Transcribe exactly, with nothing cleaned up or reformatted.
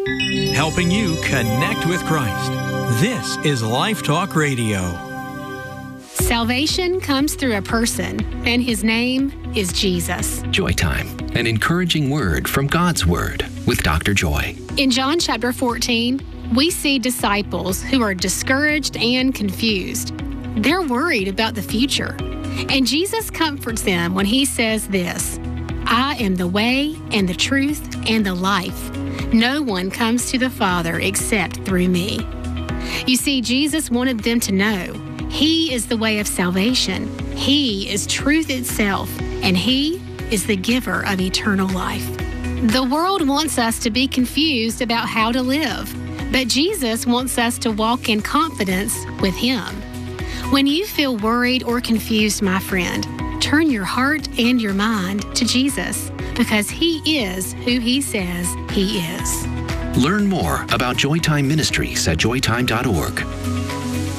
helping you connect with Christ. This is Life Talk Radio. Salvation comes through a person, and his name is Jesus. Joy Time, an encouraging word from God's Word with Doctor Joy. In John chapter fourteen, we see disciples who are discouraged and confused. They're worried about the future. And Jesus comforts them when he says this, "I am the way and the truth and the life. No one comes to the Father except through me." You see, Jesus wanted them to know he is the way of salvation. He is truth itself, and he is the giver of eternal life. The world wants us to be confused about how to live, but Jesus wants us to walk in confidence with him. When you feel worried or confused, my friend, turn your heart and your mind to Jesus, because he is who he says he is. Learn more about Joy Time Ministries at joy time dot org.